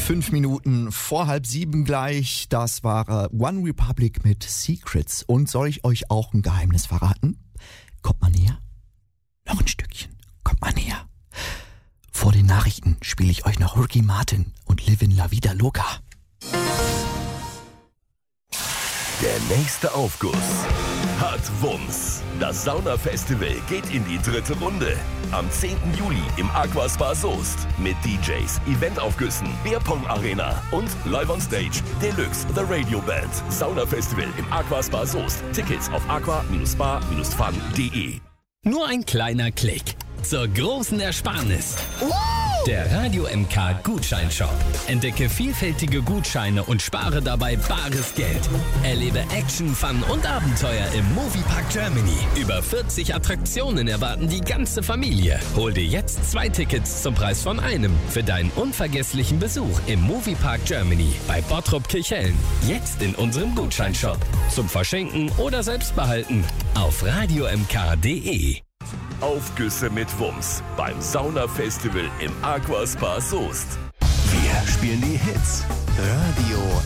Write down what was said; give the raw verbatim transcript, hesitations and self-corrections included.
Fünf Minuten vor halb sieben gleich. Das war One Republic mit Secrets. Und soll ich euch auch ein Geheimnis verraten? Kommt mal näher. Noch ein Stückchen. Kommt mal näher. Vor den Nachrichten spiele ich euch noch Ricky Martin und Livin La Vida Loca. Der nächste Aufguss hat Wumms. Das Sauna-Festival geht in die dritte Runde. Am zehnten Juli im Aquaspa Soest mit D Js, Eventaufgüssen, Bierpong-Arena und Live on Stage Deluxe The Radio Band. Sauna-Festival im Aquaspa Soest. Tickets auf aqua spa fun punkt de. Nur ein kleiner Klick zur großen Ersparnis. Der Radio M K Gutscheinshop. Entdecke vielfältige Gutscheine und spare dabei bares Geld. Erlebe Action, Fun und Abenteuer im Moviepark Germany. Über vierzig Attraktionen erwarten die ganze Familie. Hol dir jetzt zwei Tickets zum Preis von einem für deinen unvergesslichen Besuch im Moviepark Germany bei Bottrop Kirchhellen. Jetzt in unserem Gutscheinshop. Zum Verschenken oder selbst behalten auf radio m k punkt de. Aufgüsse mit Wumms beim Sauna-Festival im Aquaspa Soest. Wir spielen die Hits. Radio